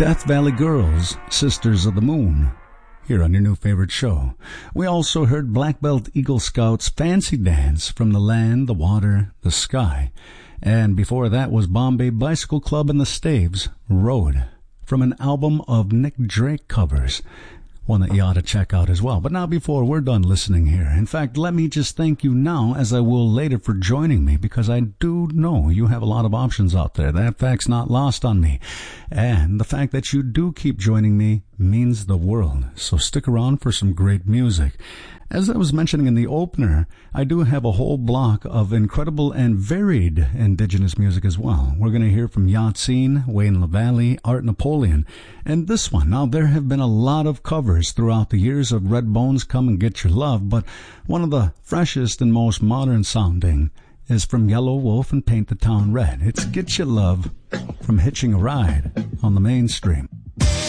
Death Valley Girls, Sisters of the Moon, here on your new favorite show. We also heard Black Belt Eagle Scouts' Fancy Dance from the Land, the Water, the Sky. And before that was Bombay Bicycle Club and the Staves, Road, from an album of Nick Drake covers, one that you ought to check out as well. But now before we're done listening here, in fact, let me just thank you now, as I will later, for joining me, because I do know you have a lot of options out there. That fact's not lost on me. And the fact that you do keep joining me means the world. So stick around for some great music. As I was mentioning in the opener, I do have a whole block of incredible and varied indigenous music as well. We're going to hear from Yatseen, Wayne LaValle, Art Napoleon, and this one. Now, there have been a lot of covers throughout the years of Redbone's Come and Get Your Love, but one of the freshest and most modern sounding is from Yellow Wolf and Paint the Town Red. It's Get Your Love from Hitching a Ride on the Mainstream.